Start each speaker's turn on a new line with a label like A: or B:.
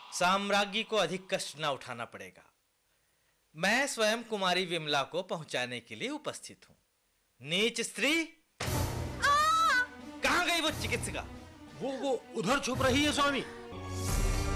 A: साम्राज्ञी को अधिक कष्ट न उठाना पड़ेगा। मैं स्वयं कुमारी विमला को पहुंचाने के लिए उपस्थित हूं। नीच स्त्री, कहां गई वो चिकित्सिका?
B: वो उधर छुप रही है स्वामी।